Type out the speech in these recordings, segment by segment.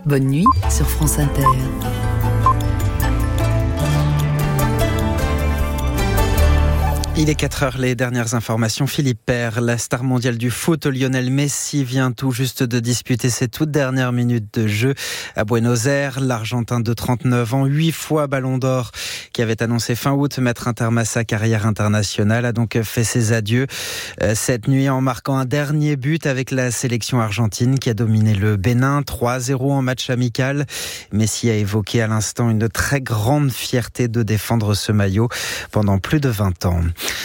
Bonne nuit sur France Inter. Il est 4h, les dernières informations. Philippe Père, la star mondiale du foot, Lionel Messi, vient tout juste de disputer ses toutes dernières minutes de jeu à Buenos Aires. L'Argentin de 39 ans, 8 fois Ballon d'Or, qui avait annoncé fin août mettre un terme à sa carrière internationale, a donc fait ses adieux cette nuit en marquant un dernier but avec la sélection argentine qui a dominé le Bénin 3-0 en match amical. Messi a évoqué à l'instant une très grande fierté de défendre ce maillot pendant plus de 20 ans.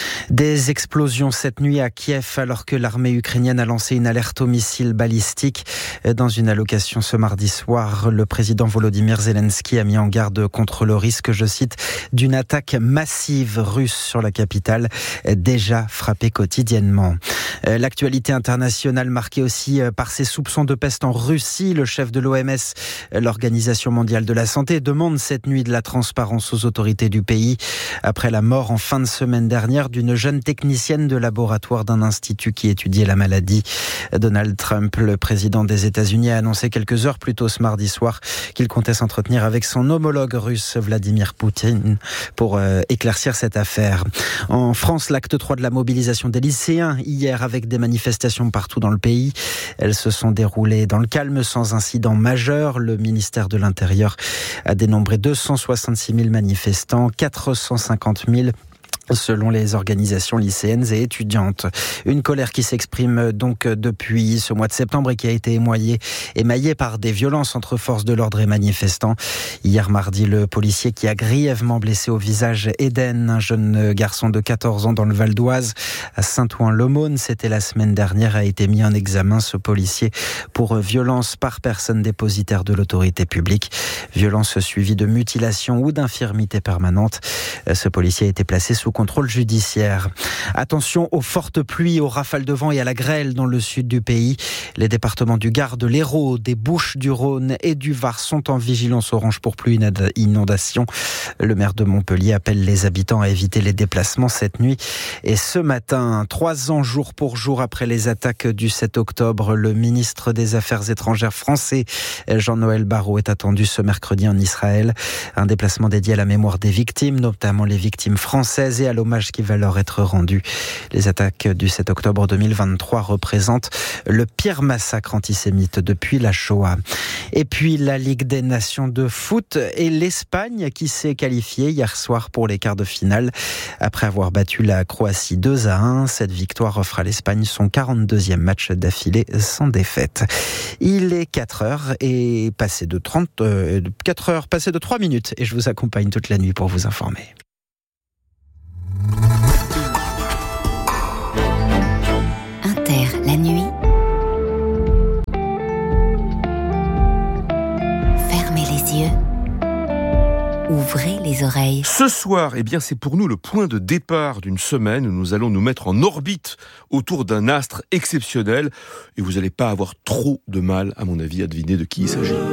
Des explosions cette nuit à Kiev alors que l'armée ukrainienne a lancé une alerte aux missiles balistiques. Dans une allocation ce mardi soir, le président Volodymyr Zelensky a mis en garde contre le risque, je cite, d'une attaque massive russe sur la capitale, déjà frappée quotidiennement. L'actualité internationale marquée aussi par ces soupçons de peste en Russie. Le chef de l'OMS, l'Organisation mondiale de la santé, demande cette nuit de la transparence aux autorités du pays après la mort en fin de semaine dernière d'une jeune technicienne de laboratoire d'un institut qui étudiait la maladie. Donald Trump, le président des États-Unis, a annoncé quelques heures plus tôt ce mardi soir qu'il comptait s'entretenir avec son homologue russe Vladimir Poutine pour éclaircir cette affaire. En France, l'acte 3 de la mobilisation des lycéens hier avec des manifestations partout dans le pays. Elles se sont déroulées dans le calme sans incident majeur. Le ministère de l'Intérieur a dénombré 266 000 manifestants, 450 000 selon les organisations lycéennes et étudiantes. Une colère qui s'exprime donc depuis ce mois de septembre et qui a été émaillée par des violences entre forces de l'ordre et manifestants. Hier mardi, le policier qui a grièvement blessé au visage Eden, un jeune garçon de 14 ans dans le Val d'Oise, à Saint-Ouen-l'Aumône, c'était la semaine dernière, a été mis en examen, ce policier, pour violence par personne dépositaire de l'autorité publique. Violence suivie de mutilation ou d'infirmité permanente. Ce policier a été placé sous contrôle judiciaire. Attention aux fortes pluies, aux rafales de vent et à la grêle dans le sud du pays. Les départements du Gard, de l'Hérault, des Bouches-du-Rhône et du Var sont en vigilance orange pour pluie et inondation. Le maire de Montpellier appelle les habitants à éviter les déplacements cette nuit et ce matin. 3 ans jour pour jour après les attaques du 7 octobre, le ministre des Affaires étrangères français, Jean-Noël Barrot, est attendu ce mercredi en Israël. Un déplacement dédié à la mémoire des victimes, notamment les victimes françaises, et à l'hommage qui va leur être rendu. Les attaques du 7 octobre 2023 représentent le pire massacre antisémite depuis la Shoah. Et puis la Ligue des Nations de foot et l'Espagne qui s'est qualifiée hier soir pour les quarts de finale. Après avoir battu la Croatie 2-1, cette victoire offre à l'Espagne son 42e match d'affilée sans défaite. Il est 4h et passé de 3 minutes et je vous accompagne toute la nuit pour vous informer. Inter, la nuit. Fermez les yeux. Ouvrez les oreilles. Ce soir, c'est pour nous le point de départ d'une semaine où nous allons nous mettre en orbite autour d'un astre exceptionnel et vous n'allez pas avoir trop de mal, à mon avis, à deviner de qui il s'agit.